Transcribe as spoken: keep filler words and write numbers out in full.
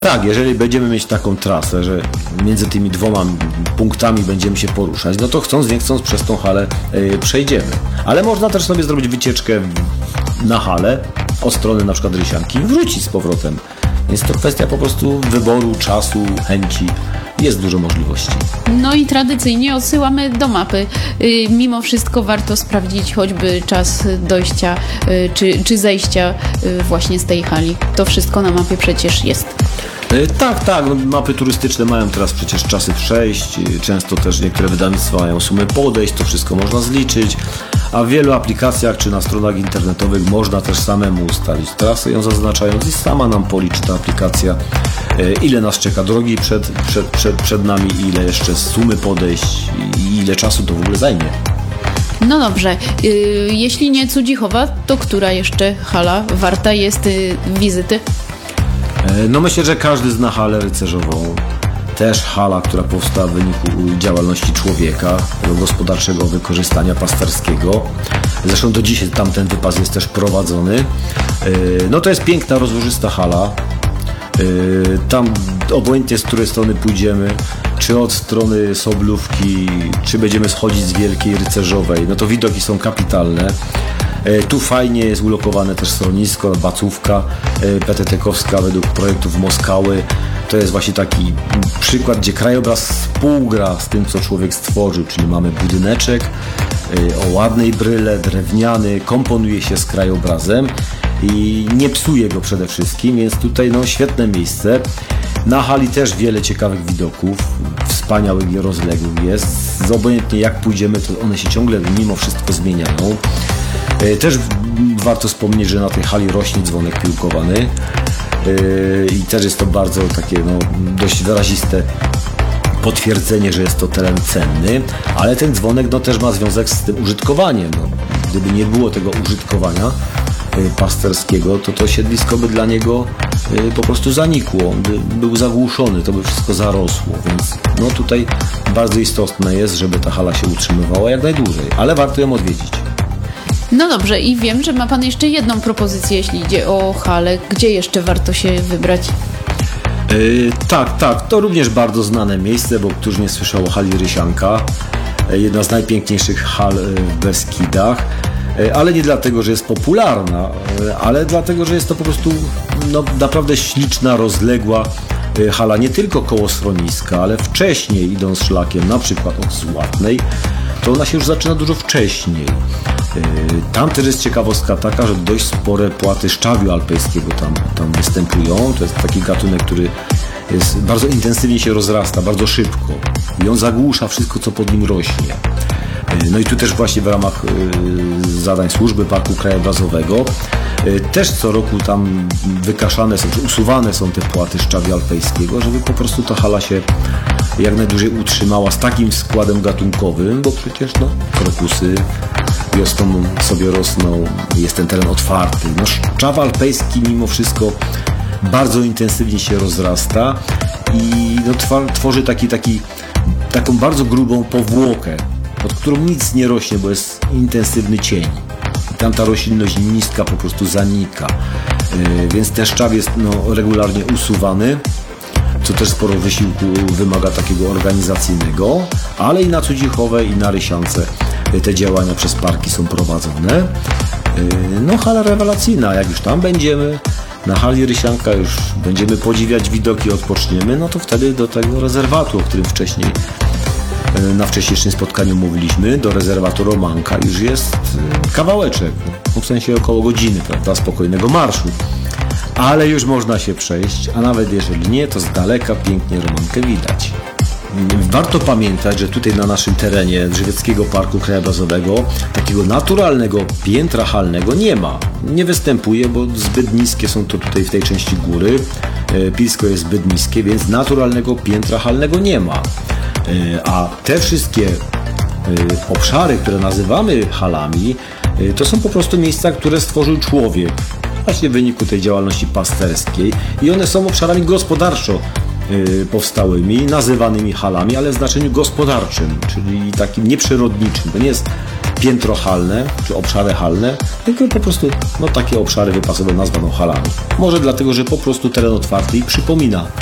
Tak, jeżeli będziemy mieć taką trasę, że między tymi dwoma punktami będziemy się poruszać, no to chcąc nie chcąc przez tą halę yy, przejdziemy. Ale można też sobie zrobić wycieczkę na halę od strony na przykład Rysianki i wrócić z powrotem. Więc to kwestia po prostu wyboru, czasu, chęci. Jest dużo możliwości. No i tradycyjnie odsyłamy do mapy. Yy, mimo wszystko warto sprawdzić choćby czas dojścia yy, czy, czy zejścia yy, właśnie z tej hali. To wszystko na mapie przecież jest. Yy, tak, tak. No, mapy turystyczne mają teraz przecież czasy przejść. Yy, często też niektóre wydawnictwa mają sumy podejść. To wszystko można zliczyć. A w wielu aplikacjach czy na stronach internetowych można też samemu ustalić trasę, ją zaznaczając i sama nam policzy ta aplikacja, ile nas czeka drogi przed, przed, przed, przed nami, ile jeszcze sumy podejść i ile czasu to w ogóle zajmie. No dobrze, yy, jeśli nie Cudzichowa, to która jeszcze hala warta jest yy, wizyty? No myślę, że każdy zna halę rycerzową. Też hala, która powstała w wyniku działalności człowieka, tego gospodarczego wykorzystania pasterskiego. Zresztą do dzisiaj tamten wypas jest też prowadzony. No to jest piękna, rozłożysta hala. Tam obojętnie z której strony pójdziemy, czy od strony Soblówki, czy będziemy schodzić z Wielkiej Rycerzowej, no to widoki są kapitalne. Tu fajnie jest ulokowane też schronisko, bacówka petetekowska według projektów Moskały. To jest właśnie taki przykład, gdzie krajobraz współgra z tym, co człowiek stworzył, czyli mamy budyneczek o ładnej bryle, drewniany, komponuje się z krajobrazem i nie psuje go przede wszystkim, więc tutaj no świetne miejsce. Na hali też wiele ciekawych widoków, wspaniałych i rozległych jest. Obojętnie jak pójdziemy, to one się ciągle mimo wszystko zmieniają. Też warto wspomnieć, że na tej hali rośnie dzwonek piłkowany i też jest to bardzo takie no, dość wyraziste potwierdzenie, że jest to teren cenny, ale ten dzwonek no, też ma związek z tym użytkowaniem. No, gdyby nie było tego użytkowania pasterskiego, to to siedlisko by dla niego po prostu zanikło, on by był zagłuszony, to by wszystko zarosło, więc no tutaj bardzo istotne jest, żeby ta hala się utrzymywała jak najdłużej, ale warto ją odwiedzić. No dobrze, i wiem, że ma Pan jeszcze jedną propozycję, jeśli idzie o halę. Gdzie jeszcze warto się wybrać? Yy, tak, tak, to również bardzo znane miejsce, bo któż nie słyszał o hali Rysianka, jedna z najpiękniejszych hal w Beskidach. Ale nie dlatego, że jest popularna, ale dlatego, że jest to po prostu no, naprawdę śliczna, rozległa hala, nie tylko koło schroniska, ale wcześniej idąc szlakiem, na przykład od Złatnej, to ona się już zaczyna dużo wcześniej. Tam też jest ciekawostka taka, że dość spore płaty szczawiu alpejskiego tam, tam występują. To jest taki gatunek, który jest, bardzo intensywnie się rozrasta, bardzo szybko i on zagłusza wszystko, co pod nim rośnie. No i tu też właśnie w ramach y, zadań służby parku krajobrazowego y, też co roku tam wykaszane są, czy usuwane są te płaty szczawia alpejskiego, żeby po prostu ta hala się jak najdłużej utrzymała z takim składem gatunkowym, bo przecież no, krokusy wiosną sobie rosną, jest ten teren otwarty. No, szczaw alpejski mimo wszystko bardzo intensywnie się rozrasta i no, twar, tworzy taki, taki, taką bardzo grubą powłokę, pod którą nic nie rośnie, bo jest intensywny cień. I tam ta roślinność niska po prostu zanika. Yy, więc ten szczaw jest no, regularnie usuwany, co też sporo wysiłku wymaga takiego organizacyjnego, ale i na Cudzichowej, i na Rysiance te działania przez parki są prowadzone. Yy, no hala rewelacyjna, jak już tam będziemy, na hali Rysianka już będziemy podziwiać widoki, odpoczniemy, no to wtedy do tego rezerwatu, o którym wcześniej na wcześniejszym spotkaniu mówiliśmy, do rezerwatu Romanka już jest kawałeczek, w sensie około godziny, prawda, spokojnego marszu. Ale już można się przejść, a nawet jeżeli nie, to z daleka pięknie Romankę widać. Warto pamiętać, że tutaj na naszym terenie Drzewieckiego Parku Krajobrazowego takiego naturalnego piętra halnego nie ma. Nie występuje, bo zbyt niskie są to tutaj w tej części góry. Pilsko jest zbyt niskie, więc naturalnego piętra halnego nie ma. A te wszystkie obszary, które nazywamy halami, to są po prostu miejsca, które stworzył człowiek właśnie w wyniku tej działalności pasterskiej i one są obszarami gospodarczo powstałymi, nazywanymi halami, ale w znaczeniu gospodarczym, czyli takim nieprzyrodniczym. To nie jest piętro halne, czy obszary halne, tylko po prostu no, takie obszary wypasowe nazwano halami. Może dlatego, że po prostu teren otwarty i przypomina